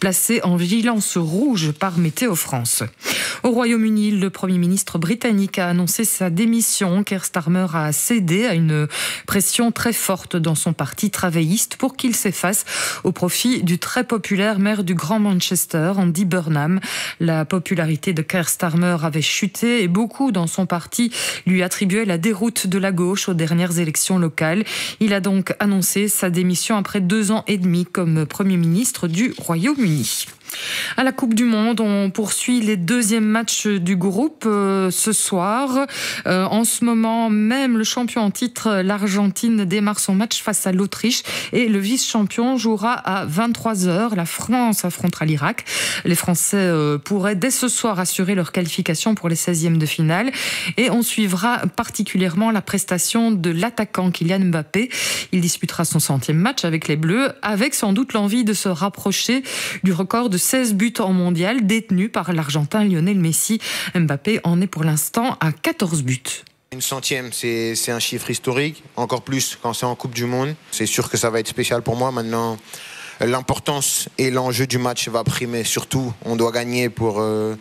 placé en vigilance rouge par Météo France. Au Royaume-Uni, le Premier ministre britannique a annoncé sa démission. Keir Starmer a cédé à une pression très forte dans son parti travailliste pour qu'il s'efface au profit du très populaire maire du Grand Manchester, Andy Burnham. La popularité de Keir Starmer avait chuté et beaucoup dans son parti lui attribuaient la déroute de la gauche aux dernières élections locales. Il a donc annoncé sa démission après 2 ans et demi comme Premier ministre du Royaume-Uni. À la Coupe du Monde, on poursuit les 2e matchs du groupe ce soir. En ce moment même, le champion en titre, l'Argentine, démarre son match face à l'Autriche et le vice-champion jouera à 23h. La France affrontera l'Irak. Les Français pourraient dès ce soir assurer leur qualification pour les 16e de finale. Et on suivra particulièrement la prestation de l'attaquant Kylian Mbappé. Il disputera son 100e match avec les Bleus, avec sans doute l'envie de se rapprocher du record de 16 buts en mondial détenu par l'Argentin Lionel Messi. Mbappé en est pour l'instant à 14 buts. Une 100e, c'est un chiffre historique, encore plus quand c'est en Coupe du Monde. C'est sûr que ça va être spécial pour moi. Maintenant, l'importance et l'enjeu du match va primer. Surtout, on doit gagner pour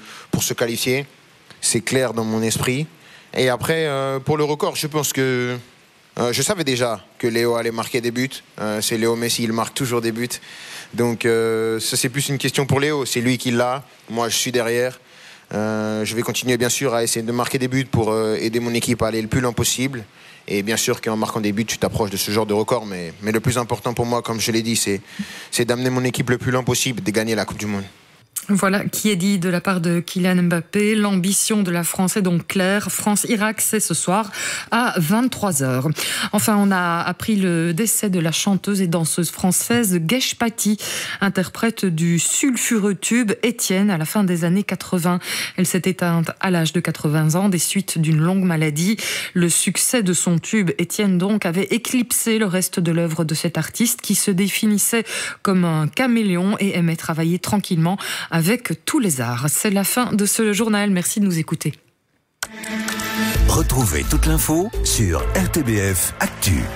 se qualifier. C'est clair dans mon esprit. Et après, pour le record, je pense que je savais déjà que Léo allait marquer des buts. C'est Léo Messi, il marque toujours des buts. Donc ça, c'est plus une question pour Léo. C'est lui qui l'a. Moi, je suis derrière. Je vais continuer, bien sûr, à essayer de marquer des buts pour aider mon équipe à aller le plus loin possible. Et bien sûr qu'en marquant des buts, tu t'approches de ce genre de record. Mais le plus important pour moi, comme je l'ai dit, c'est d'amener mon équipe le plus loin possible, de gagner la Coupe du Monde. Voilà qui est dit de la part de Kylian Mbappé. L'ambition de la France est donc claire. France-Irak, c'est ce soir à 23h. Enfin, on a appris le décès de la chanteuse et danseuse française Gesh Patti, interprète du sulfureux tube Étienne à la fin des années 80. Elle s'est éteinte à l'âge de 80 ans des suites d'une longue maladie. Le succès de son tube Étienne donc avait éclipsé le reste de l'œuvre de cet artiste qui se définissait comme un caméléon et aimait travailler tranquillement avec tous les arts. C'est la fin de ce journal. Merci de nous écouter. Retrouvez toute l'info sur RTBF Actu.